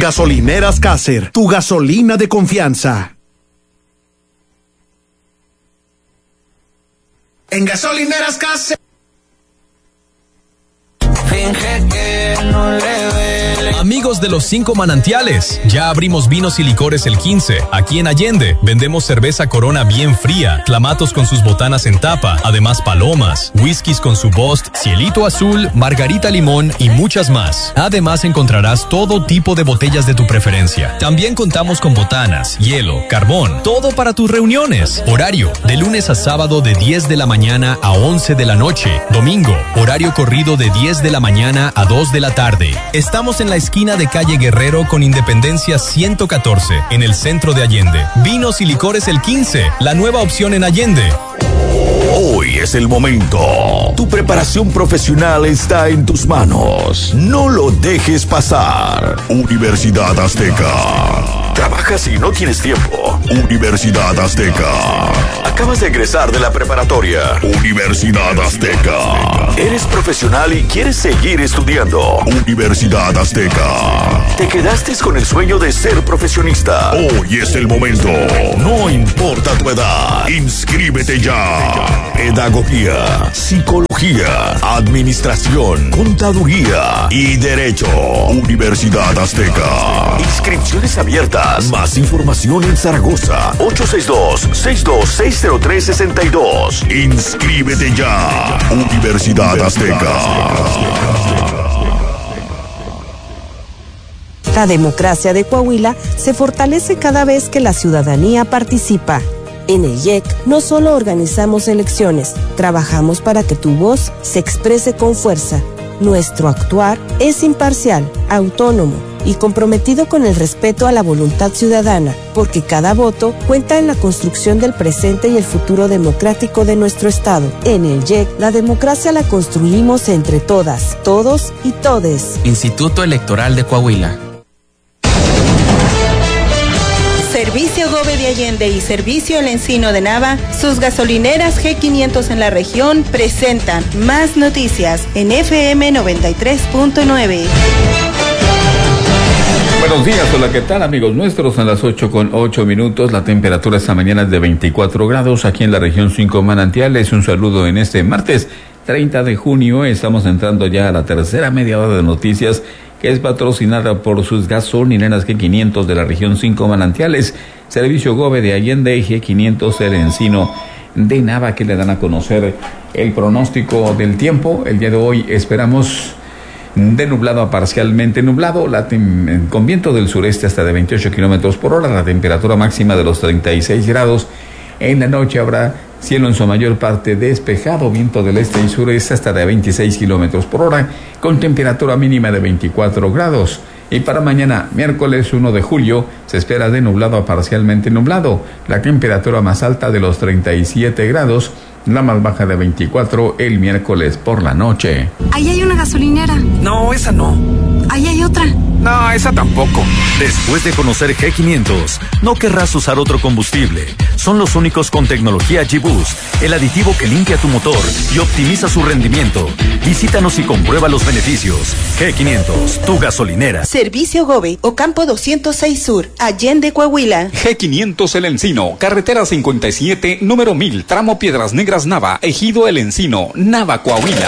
Gasolineras Caser, tu gasolina de confianza. En Gasolineras Caser. Finge que no le duele. Amigos de los 5 manantiales, ya abrimos vinos y licores el 15. Aquí en Allende vendemos cerveza Corona bien fría, clamatos con sus botanas en tapa, además palomas, whiskies con su Bost, cielito azul, margarita limón y muchas más. Además encontrarás todo tipo de botellas de tu preferencia. También contamos con botanas, hielo, carbón, todo para tus reuniones. Horario, de lunes a sábado de 10 de la mañana a 11 de la noche. Domingo, horario corrido de 10 de la mañana a 2 de la tarde. Estamos en la esquina de calle Guerrero con Independencia 114, en el centro de Allende. Vinos y licores el 15, la nueva opción en Allende. Hoy es el momento. Tu preparación profesional está en tus manos. No lo dejes pasar. Universidad Azteca. ¿Trabajas y no tienes tiempo? Universidad Azteca. Acabas de egresar de la preparatoria. Universidad Azteca. ¿Eres profesional y quieres seguir estudiando? Universidad Azteca. ¿Te quedaste con el sueño de ser profesionista? Hoy es el momento. No importa tu edad. Inscríbete ya. Pedagogía, psicología, administración, contaduría y derecho. Universidad Azteca. Inscripciones abiertas. Más información en Zaragoza. 862-6260362. Inscríbete ya. Universidad Azteca. La democracia de Coahuila se fortalece cada vez que la ciudadanía participa. En el IEC no solo organizamos elecciones, trabajamos para que tu voz se exprese con fuerza. Nuestro actuar es imparcial, autónomo y comprometido con el respeto a la voluntad ciudadana, porque cada voto cuenta en la construcción del presente y el futuro democrático de nuestro Estado. En el IEC, la democracia la construimos entre todas, todos y todes. Instituto Electoral de Coahuila. Servicio Gobe de Allende y Servicio El Encino de Nava, sus gasolineras G500 en la región presentan más noticias en FM 93.9. Buenos días, hola, ¿qué tal amigos nuestros? A las 8:08, la temperatura esta mañana es de 24 grados aquí en la región 5 Manantiales. Un saludo en este martes 30 de junio, estamos entrando ya a la tercera media hora de noticias, que es patrocinada por sus gasolineras G500 de la región 5 Manantiales, Servicio Gobe de Allende y G500 El Encino de Nava, que le dan a conocer el pronóstico del tiempo. El día de hoy esperamos de nublado a parcialmente nublado, con viento del sureste hasta de 28 kilómetros por hora, la temperatura máxima de los 36 grados. En la noche habrá cielo en su mayor parte despejado, viento del este y sureste hasta de 26 kilómetros por hora, con temperatura mínima de 24 grados. Y para mañana, miércoles 1 de julio, se espera de nublado a parcialmente nublado, la temperatura más alta de los 37 grados, la más baja de 24 el miércoles por la noche. Ahí hay una gasolinera. No, esa no. Ahí hay otra. No, esa tampoco. Después de conocer G500, no querrás usar otro combustible. Son los únicos con tecnología G-Boost, el aditivo que limpia tu motor y optimiza su rendimiento. Visítanos y comprueba los beneficios. G500, tu gasolinera. Servicio Gobe, Ocampo 206 Sur, Allende, Coahuila. G500 El Encino, carretera 57, número 1000, tramo Piedras Negras Nava, Ejido El Encino, Nava, Coahuila.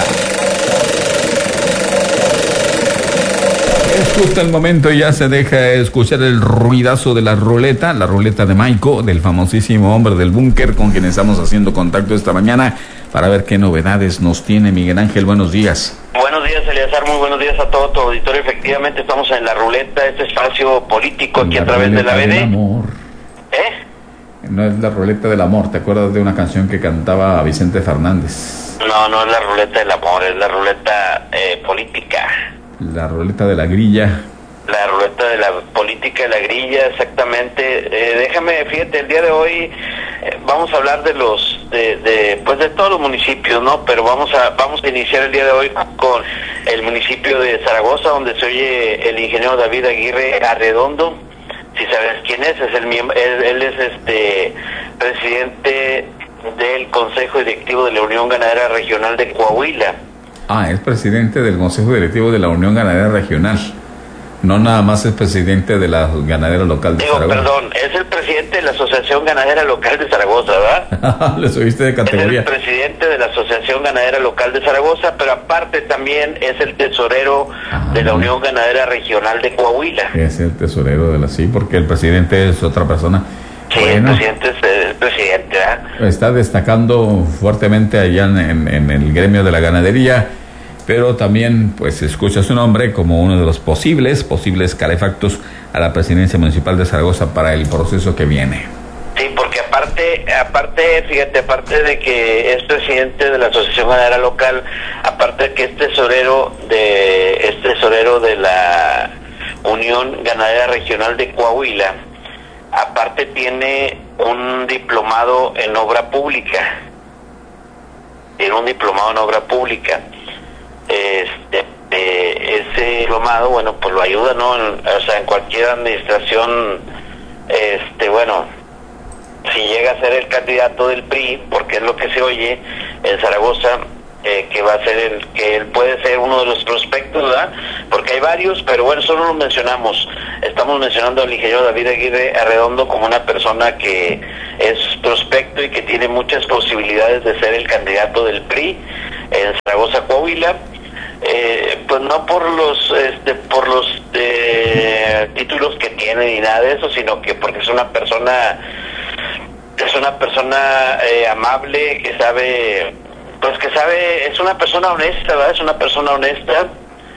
Es justo el momento y ya se deja escuchar el ruidazo de la ruleta de Maico, del famosísimo hombre del búnker, con quien estamos haciendo contacto esta mañana para ver qué novedades nos tiene. Miguel Ángel, buenos días. Buenos días, Eleazar, muy buenos días a todo tu auditorio. Efectivamente estamos en la ruleta, este espacio político aquí a través de la BD. No es la ruleta del amor, ¿te acuerdas de una canción que cantaba Vicente Fernández? No, no es la ruleta del amor, es la ruleta política. La ruleta de la grilla. La ruleta de la política de la grilla, exactamente. Déjame, fíjate, el día de hoy vamos a hablar de de todos los municipios, ¿no? Pero vamos a iniciar el día de hoy con el municipio de Zaragoza, donde se oye el ingeniero David Aguirre Arredondo. Si sabes quién es él es presidente del Consejo Directivo de la Unión Ganadera Regional de Coahuila. Es presidente del Consejo Directivo de la Unión Ganadera Regional. No nada más es presidente de la ganadera local de Zaragoza. Perdón, es el presidente de la Asociación Ganadera Local de Zaragoza, ¿verdad? Le subiste de categoría. Es el presidente de la Asociación Ganadera Local de Zaragoza, pero aparte también es el tesorero de la Unión Ganadera Regional de Coahuila. Es el tesorero de la... Sí, porque el presidente es otra persona. Sí, bueno, el presidente es el presidente, ¿verdad? Está destacando fuertemente allá en el gremio de la ganadería, pero también pues escucha su nombre como uno de los posibles calefactos a la presidencia municipal de Zaragoza para el proceso que viene. Sí, porque aparte, fíjate, aparte de que es presidente de la Asociación Ganadera Local, aparte de que es tesorero de la Unión Ganadera Regional de Coahuila, aparte tiene un diplomado en obra pública. Ese diplomado, bueno, pues lo ayuda, ¿no? En cualquier administración, si llega a ser el candidato del PRI, porque es lo que se oye en Zaragoza, que va a ser que él puede ser uno de los prospectos, ¿verdad? Porque hay varios, pero bueno, solo lo mencionamos. Estamos mencionando al ingeniero David Aguirre Arredondo como una persona que es prospecto y que tiene muchas posibilidades de ser el candidato del PRI en Zaragoza, Coahuila. Pues no por los títulos que tiene ni nada de eso, sino que porque es una persona amable, que sabe, es una persona honesta, ¿verdad? Es una persona honesta,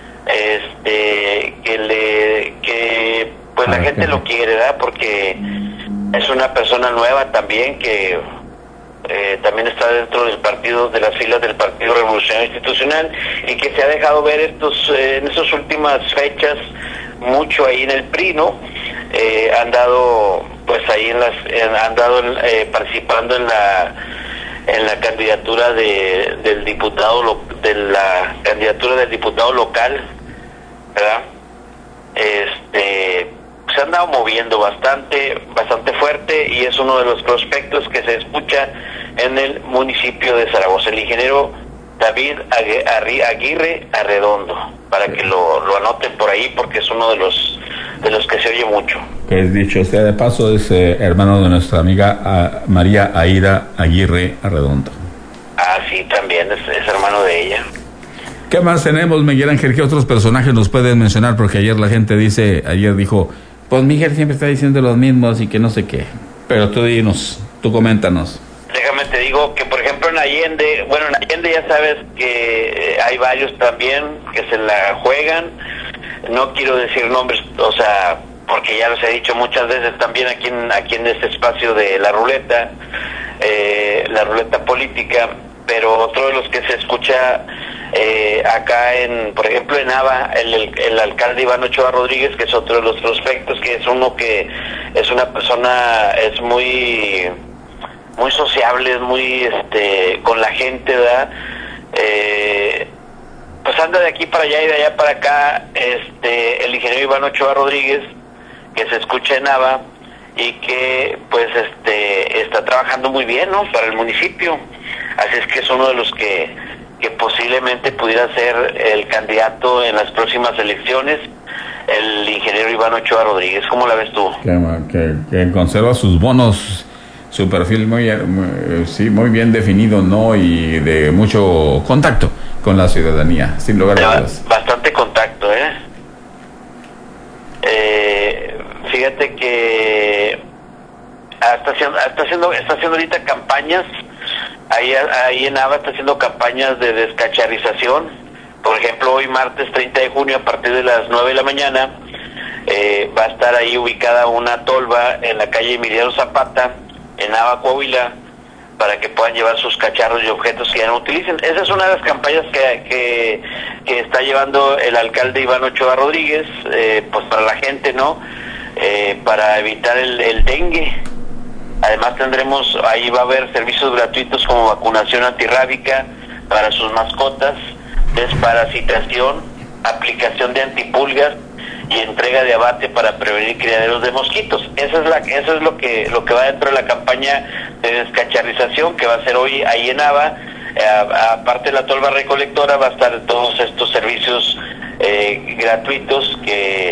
la gente lo quiere, ¿verdad? Porque es una persona nueva también, que también está dentro del partido, de las filas del Partido Revolucionario Institucional, y que se ha dejado ver en estas últimas fechas mucho ahí en el PRI, ¿no? Han dado pues ahí participando en la candidatura del diputado local, ¿verdad? Se han dado moviendo bastante fuerte, y es uno de los prospectos que se escucha en el municipio de Zaragoza, el ingeniero David Aguirre Arredondo, para que lo anoten por ahí, porque es uno de los que se oye mucho. Que es dicho sea de paso, es hermano de nuestra amiga María Aida Aguirre Arredondo. Ah, sí, también es hermano de ella. ¿Qué más tenemos, Miguel Ángel? ¿Qué otros personajes nos pueden mencionar? Porque ayer la gente dijo, pues Miguel siempre está diciendo los mismos y que no sé qué. Pero tú dinos, tú coméntanos. Déjame te digo que, por ejemplo, en Allende ya sabes que hay varios también que se la juegan. No quiero decir nombres, porque ya los he dicho muchas veces también aquí en este espacio de la ruleta política, pero otro de los que se escucha acá por ejemplo en Nava, el alcalde Iván Ochoa Rodríguez, que es otro de los prospectos, que es uno que es una persona, es muy sociable, es muy con la gente, ¿verdad? Pues anda de aquí para allá y de allá para acá, el ingeniero Iván Ochoa Rodríguez, que se escucha en Nava y que pues está trabajando muy bien, ¿no? Para el municipio. Así es que es uno de los que posiblemente pudiera ser el candidato en las próximas elecciones, el ingeniero Iván Ochoa Rodríguez. ¿Cómo la ves tú? Que conserva sus bonos, su perfil muy bien definido, ¿no? Y de mucho contacto con la ciudadanía, sin lugar a dudas. Bastante contacto, fíjate que está haciendo ahorita campañas. Ahí en Nava está haciendo campañas de descacharización. Por ejemplo, hoy martes 30 de junio a partir de las 9 de la mañana va a estar ahí ubicada una tolva en la calle Emiliano Zapata, en Nava, Coahuila, para que puedan llevar sus cacharros y objetos que ya no utilicen. Esa es una de las campañas que está llevando el alcalde Iván Ochoa Rodríguez, pues para la gente, ¿no? Para evitar el dengue. Además ahí va a haber servicios gratuitos como vacunación antirrábica para sus mascotas, desparasitación, aplicación de antipulgas y entrega de abate para prevenir criaderos de mosquitos. Eso es lo que va dentro de la campaña de descacharización que va a ser hoy ahí en Nava. Aparte de la tolva recolectora va a estar todos estos servicios gratuitos que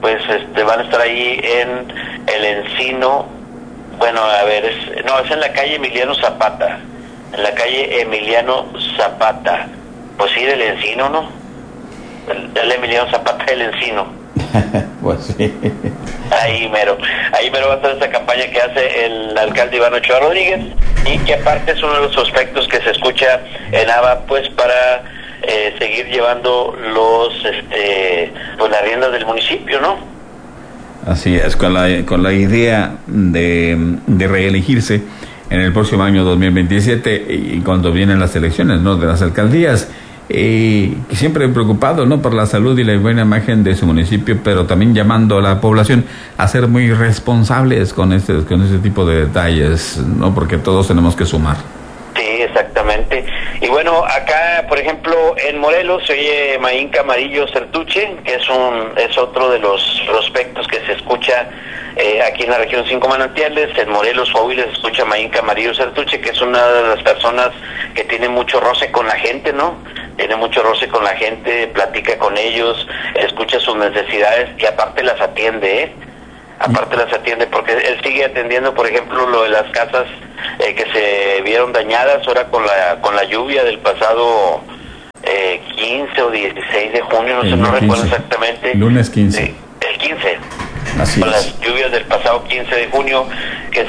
pues van a estar ahí en el Encino. Bueno, a ver, es en la calle Emiliano Zapata. En la calle Emiliano Zapata. Pues sí, del Encino, ¿no? El Emiliano Zapata del Encino. Pues sí. Ahí mero va a estar esta campaña que hace el alcalde Iván Ochoa Rodríguez, y que aparte es uno de los aspectos que se escucha en ABA, pues para seguir llevando pues las riendas del municipio, ¿no? Así es, con la idea de reelegirse en el próximo año 2027, y cuando vienen las elecciones, ¿no?, de las alcaldías. Siempre preocupado, ¿no?, por la salud y la buena imagen de su municipio, pero también llamando a la población a ser muy responsables con este tipo de detalles, ¿no?, porque todos tenemos que sumar. Sí, exactamente. Y bueno, acá, por ejemplo, en Morelos se oye Maín Camarillo Certuche, que es otro de los prospectos que se escucha aquí en la región 5 Manantiales. En Morelos, Coahuila, se escucha Maín Camarillo Certuche, que es una de las personas que tiene mucho roce con la gente, ¿no? Tiene mucho roce con la gente, platica con ellos, escucha sus necesidades y aparte las atiende, porque él sigue atendiendo, por ejemplo, lo de las casas que se vieron dañadas ahora con la lluvia del pasado 15 o 16 de junio, no recuerdo exactamente. Lunes 15. Sí, el 15. Así con es. Las lluvias del pasado 15 de junio que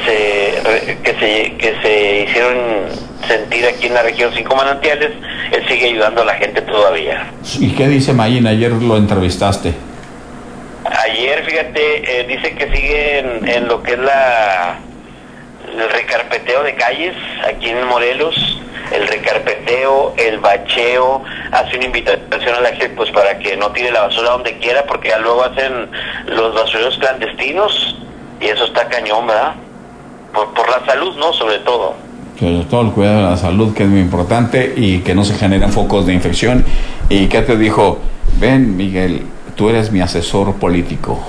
se hicieron sentir aquí en la región 5 Manantiales. Él sigue ayudando a la gente todavía. ¿Y qué dice Mayín? Ayer lo entrevistaste. Ayer, fíjate, dice que sigue en lo que es el recarpeteo de calles aquí en Morelos, el recarpeteo, el bacheo, hace una invitación a la gente pues para que no tire la basura donde quiera, porque ya luego hacen los basureros clandestinos y eso está cañón, ¿verdad? Por la salud, ¿no? Sobre todo. Sobre todo el cuidado de la salud, que es muy importante, y que no se generen focos de infección. ¿Y qué te dijo? Ven, Miguel, tú eres mi asesor político.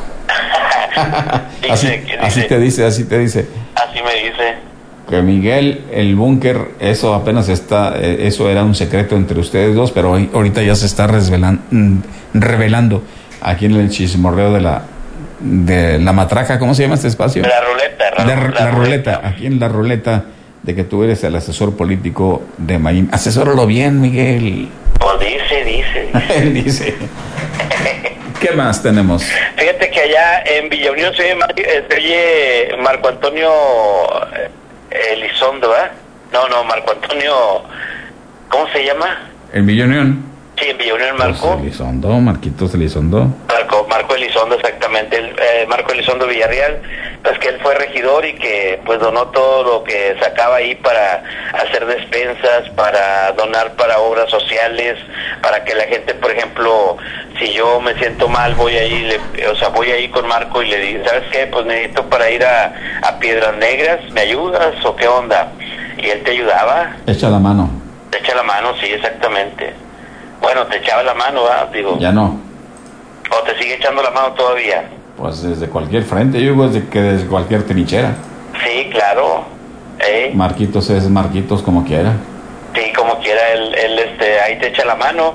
Así te dice. Así me dice. Que Miguel, el búnker, eso apenas eso era un secreto entre ustedes dos, pero ahorita ya se está revelando aquí en el chismorreo de la matraca. ¿Cómo se llama este espacio? La ruleta. La ruleta, aquí en la ruleta, de que tú eres el asesor político de Mayín. Asesóralo bien, Miguel. Pues dice. Dice. ¿Qué más tenemos? Fíjate que allá en Villa Unión se oye Marco Antonio Elizondo, ¿eh? No, Marco Antonio, ¿cómo se llama? ¿En Villa Unión? Sí, en Villa Unión, Marco. Marquitos Elizondo. Marco Elizondo, exactamente. Marco Elizondo Villarreal, pues que él fue regidor y que pues donó todo lo que sacaba ahí para hacer despensas, para donar para obras sociales, para que la gente, por ejemplo, si yo me siento mal, voy ahí con Marco y le digo, ¿sabes qué? Pues necesito para ir a Piedras Negras, ¿me ayudas o qué onda? Y él te ayudaba. Echa la mano, sí, exactamente. Bueno, te echaba la mano, ¿verdad? Digo. Ya no. ¿O te sigue echando la mano todavía? Pues desde cualquier frente, yo digo desde cualquier trinchera. Sí, claro. Marquitos es Marquitos como quiera. Sí, como quiera, él ahí te echa la mano.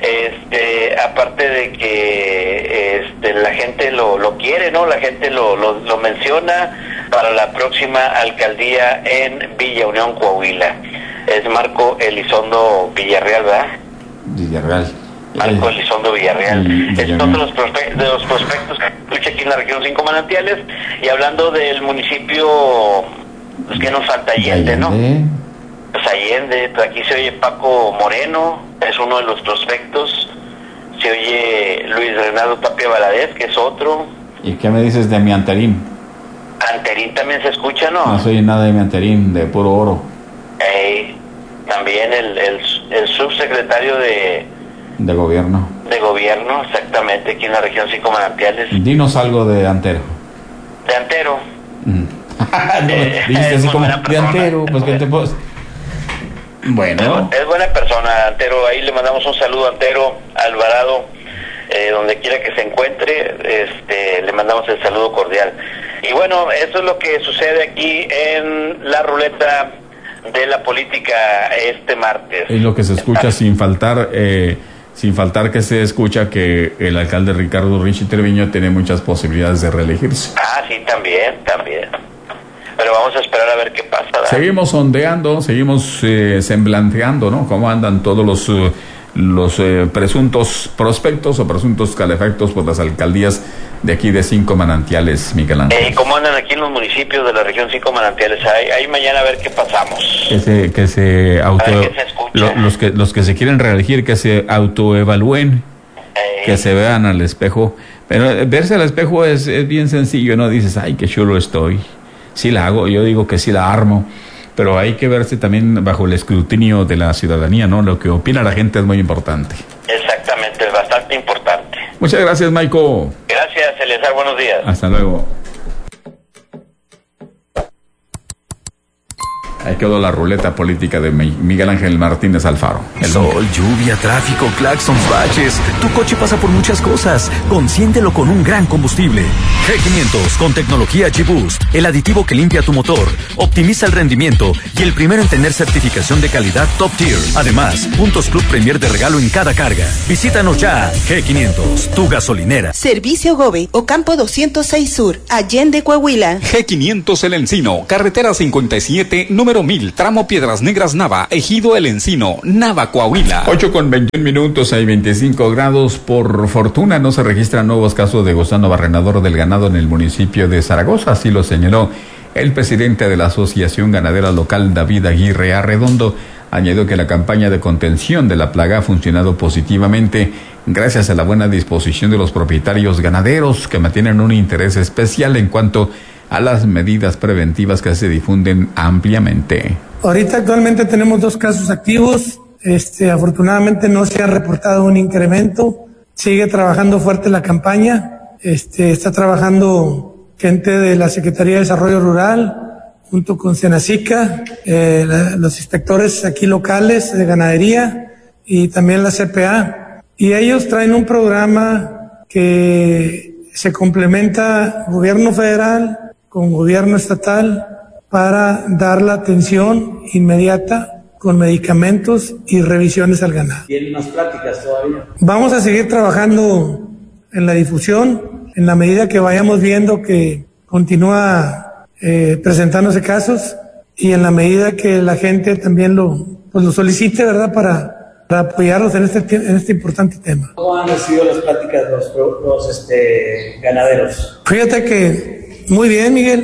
Aparte de que la gente lo quiere, ¿no? La gente lo menciona para la próxima alcaldía en Villa Unión, Coahuila. Es Marco Elizondo Villarreal, ¿verdad? Villarreal. Marco Elizondo Villarreal. Es otro de los prospectos que escucha aquí en la región 5 Manantiales. Y hablando del municipio, pues que nos falta Allende, ¿no? Pues Allende, pues aquí se oye Paco Moreno, es uno de los prospectos. Se oye Luis Renato Tapia Valadez, que es otro. ¿Y qué me dices de mi Anterín? Anterín también se escucha, ¿no? No se oye nada de mi Anterín, de puro oro. También el subsecretario de gobierno. De gobierno, exactamente, aquí en la región 5 Manantiales. Dinos algo de Antero. ¿De Antero? Dijiste así como, de Antero, pues que te puedo... Bueno. Es buena persona, Antero. Ahí le mandamos un saludo a Antero Alvarado, donde quiera que se encuentre, le mandamos el saludo cordial. Y bueno, eso es lo que sucede aquí en la ruleta de la política este martes. Es lo que se escucha sin faltar sin faltar que se escucha que el alcalde Ricardo Richie Treviño tiene muchas posibilidades de reelegirse. Sí, también. Pero vamos a esperar a ver qué pasa, ¿verdad? Seguimos sondeando, seguimos semblanteando, ¿no? Cómo andan todos los presuntos prospectos o presuntos calefactos por las alcaldías de aquí de Cinco Manantiales, Miguel Ángel. ¿Cómo andan aquí en los municipios de la región Cinco Manantiales? Ahí mañana a ver qué pasamos. Los que se quieren reelegir, que se autoevalúen, que se vean al espejo. Pero verse al espejo es bien sencillo, ¿no? Dices, ay, qué chulo estoy. Sí la hago, yo digo que sí la armo. Pero hay que verse también bajo el escrutinio de la ciudadanía, ¿no? Lo que opina la gente es muy importante. Exactamente, es bastante importante. Muchas gracias, Maico. Gracias, Eleazar, buenos días. Hasta luego. Ahí quedó la ruleta política de Miguel Ángel Martínez Alfaro. Sol, lluvia, tráfico, claxons, baches. Tu coche pasa por muchas cosas. Consiéntelo con un gran combustible. G500 con tecnología G-Boost, el aditivo que limpia tu motor, optimiza el rendimiento y el primero en tener certificación de calidad Top Tier. Además, puntos Club Premier de regalo en cada carga. Visítanos ya. G500, tu gasolinera. Servicio Gobe, Ocampo 206 Sur, Allende, Coahuila. G500 El Encino, carretera 57, número 1000, tramo Piedras Negras Nava, Ejido El Encino, Nava, Coahuila. 8:21, hay 25 grados. Por fortuna no se registran nuevos casos de gusano barrenador del ganado en el municipio de Zaragoza, así lo señaló el presidente de la Asociación Ganadera Local, David Aguirre Arredondo. Añadió que la campaña de contención de la plaga ha funcionado positivamente gracias a la buena disposición de los propietarios ganaderos, que mantienen un interés especial en cuanto a las medidas preventivas que se difunden ampliamente. Ahorita actualmente tenemos 2 casos activos. Afortunadamente no se ha reportado un incremento. Sigue trabajando fuerte la campaña. Está trabajando gente de la Secretaría de Desarrollo Rural junto con Senacica, los inspectores aquí locales de ganadería y también la CPA. Y ellos traen un programa que se complementa gobierno federal con gobierno estatal para dar la atención inmediata con medicamentos y revisiones al ganado. ¿Tienen unas pláticas todavía? Vamos a seguir trabajando en la difusión en la medida que vayamos viendo que continúa presentándose casos y en la medida que la gente también lo solicite, ¿verdad?, para apoyarlos en este importante tema. ¿Cómo han recibido las pláticas los ganaderos? Fíjate que muy bien, Miguel,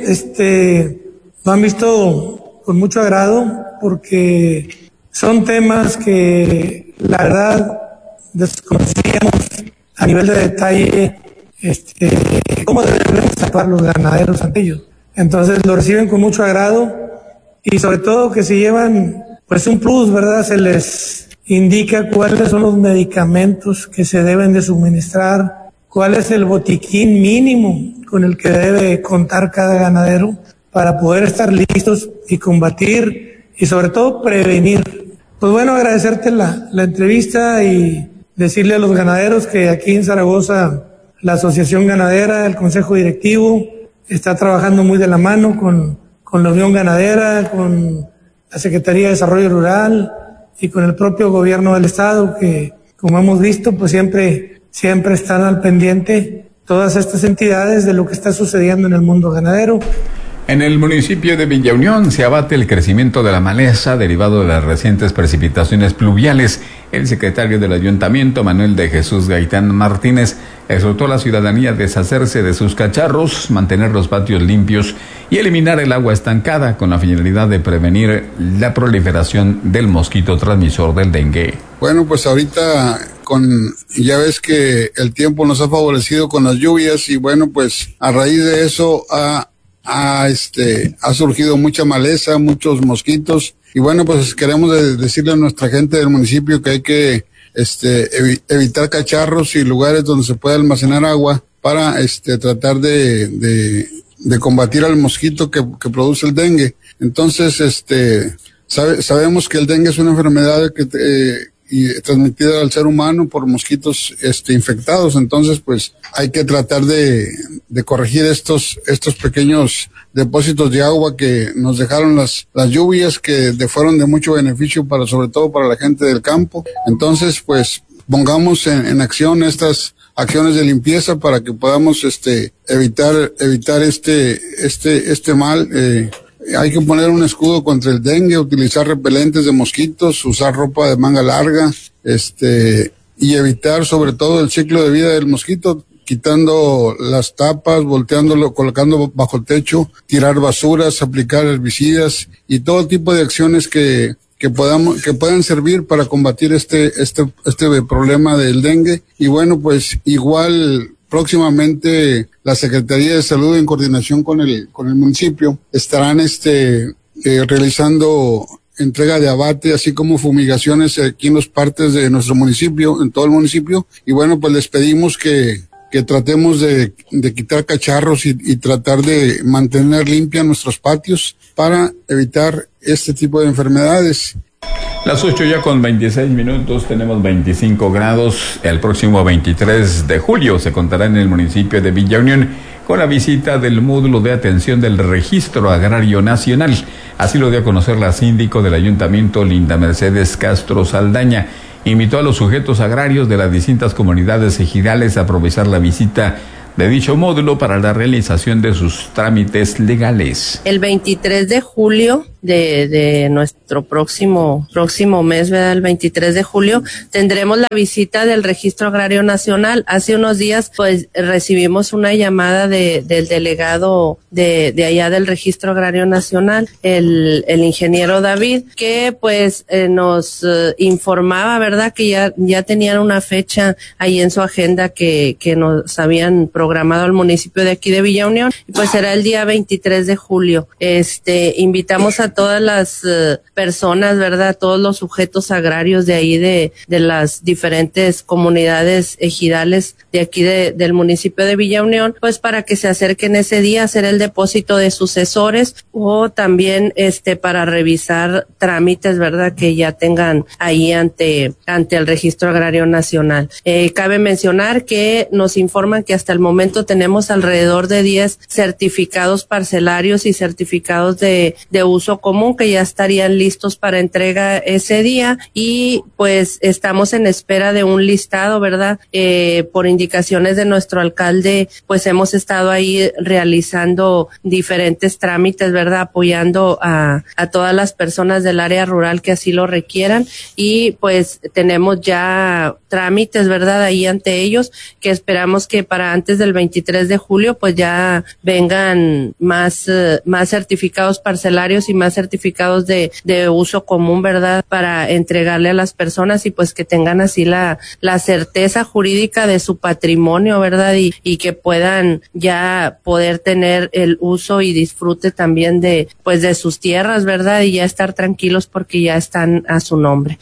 lo han visto con mucho agrado porque son temas que la verdad desconocíamos a nivel de detalle, cómo deben actuar los ganaderos ante ellos. Entonces lo reciben con mucho agrado y sobre todo que se llevan pues un plus, ¿verdad? Se les indica cuáles son los medicamentos que se deben de suministrar, cuál es el botiquín mínimo con el que debe contar cada ganadero para poder estar listos y combatir y sobre todo prevenir. Pues bueno, agradecerte la entrevista y decirle a los ganaderos que aquí en Zaragoza la Asociación Ganadera, el Consejo Directivo, está trabajando muy de la mano con la Unión Ganadera, con la Secretaría de Desarrollo Rural y con el propio gobierno del estado, que como hemos visto, pues siempre están al pendiente todas estas entidades de lo que está sucediendo en el mundo ganadero. En el municipio de Villa Unión se abate el crecimiento de la maleza derivado de las recientes precipitaciones pluviales. El secretario del ayuntamiento, Manuel de Jesús Gaitán Martínez, exhortó a la ciudadanía a deshacerse de sus cacharros, mantener los patios limpios y eliminar el agua estancada con la finalidad de prevenir la proliferación del mosquito transmisor del dengue. Bueno, pues ahorita ya ves que el tiempo nos ha favorecido con las lluvias y bueno, pues a raíz de eso ha surgido mucha maleza, muchos mosquitos y bueno, pues queremos decirle a nuestra gente del municipio que hay que evitar cacharros y lugares donde se pueda almacenar agua para tratar de combatir al mosquito que produce el dengue. Entonces, sabemos que el dengue es una enfermedad y transmitida al ser humano por mosquitos infectados, entonces pues hay que tratar de corregir estos pequeños depósitos de agua que nos dejaron las lluvias, que fueron de mucho beneficio sobre todo para la gente del campo. Entonces pues pongamos en acción estas acciones de limpieza para que podamos evitar este mal. Hay que poner un escudo contra el dengue, utilizar repelentes de mosquitos, usar ropa de manga larga, y evitar sobre todo el ciclo de vida del mosquito, quitando las tapas, volteándolo, colocando bajo el techo, tirar basuras, aplicar herbicidas y todo tipo de acciones que puedan servir para combatir este problema del dengue. Y bueno, pues igual próximamente la Secretaría de Salud en coordinación con el municipio estarán realizando entrega de abate, así como fumigaciones aquí en los partes de nuestro municipio, en todo el municipio. Y bueno, pues les pedimos que tratemos de quitar cacharros y tratar de mantener limpios nuestros patios para evitar este tipo de enfermedades. Las 8 ya con 26 minutos, tenemos 25 grados. El próximo 23 de julio se contará en el municipio de Villa Unión con la visita del módulo de atención del Registro Agrario Nacional. Así lo dio a conocer la síndico del ayuntamiento, Linda Mercedes Castro Saldaña. Invitó a los sujetos agrarios de las distintas comunidades ejidales a aprovechar la visita de dicho módulo para la realización de sus trámites legales. El 23 de julio de nuestro próximo mes, ¿verdad? El 23 de julio tendremos la visita del Registro Agrario Nacional. Hace unos días pues recibimos una llamada del delegado de allá del Registro Agrario Nacional, el ingeniero David, que pues nos informaba, ¿verdad?, que ya tenían una fecha ahí en su agenda que nos habían programado al municipio de aquí de Villa Unión, y pues será el día 23 de julio. Invitamos a todas las personas, ¿verdad?, todos los sujetos agrarios de ahí de las diferentes comunidades ejidales de aquí del municipio de Villa Unión, pues para que se acerquen ese día a hacer el depósito de sucesores o también para revisar trámites, ¿verdad?, que ya tengan ahí ante el Registro Agrario Nacional. Cabe mencionar que nos informan que hasta el momento tenemos alrededor de 10 certificados parcelarios y certificados de uso común que ya estarían listos para entrega ese día, y pues estamos en espera de un listado, ¿verdad? Por indicaciones de nuestro alcalde, pues hemos estado ahí realizando diferentes trámites, ¿verdad?, apoyando a todas las personas del área rural que así lo requieran, y pues tenemos ya trámites, ¿verdad?, ahí ante ellos, que esperamos que para antes del 23 de julio pues ya vengan más certificados parcelarios y más certificados de uso común, ¿verdad?, para entregarle a las personas, y pues que tengan así la certeza jurídica de su patrimonio, ¿verdad?, y que puedan ya poder tener el uso y disfrute también de sus tierras, ¿verdad?, y ya estar tranquilos porque ya están a su nombre.